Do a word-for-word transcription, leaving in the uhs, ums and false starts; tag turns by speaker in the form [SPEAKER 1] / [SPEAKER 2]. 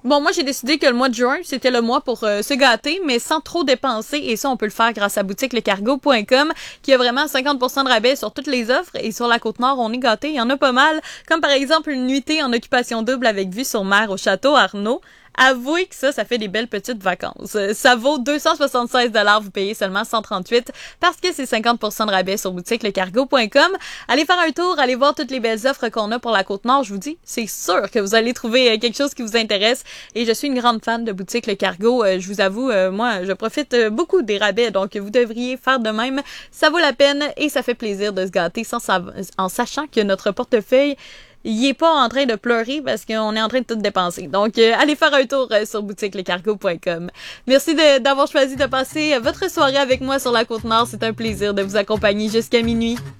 [SPEAKER 1] Bon, moi, j'ai décidé que le mois de juin, c'était le mois pour euh, se gâter, mais sans trop dépenser. Et ça, on peut le faire grâce à boutique le cargo point com, qui a vraiment cinquante pour cent de rabais sur toutes les offres. Et sur la Côte-Nord, on est gâté. Il y en a pas mal. Comme par exemple une nuitée en occupation double avec vue sur mer au château Arnaud. Avouez que ça, ça fait des belles petites vacances. Ça vaut deux cent soixante-seize dollars, vous payez seulement cent trente-huit parce que c'est cinquante pour cent de rabais sur boutique le cargo point com. Allez faire un tour, allez voir toutes les belles offres qu'on a pour la Côte-Nord. Je vous dis, c'est sûr que vous allez trouver quelque chose qui vous intéresse. Et je suis une grande fan de boutique Le Cargo. Je vous avoue, moi, je profite beaucoup des rabais, donc vous devriez faire de même. Ça vaut la peine et ça fait plaisir de se gâter sans sav- en sachant que notre portefeuille il est pas en train de pleurer parce qu'on est en train de tout dépenser. Donc, euh, allez faire un tour euh, sur boutique le cargo point com. Merci de, d'avoir choisi de passer votre soirée avec moi sur la Côte-Nord. C'est un plaisir de vous accompagner jusqu'à minuit.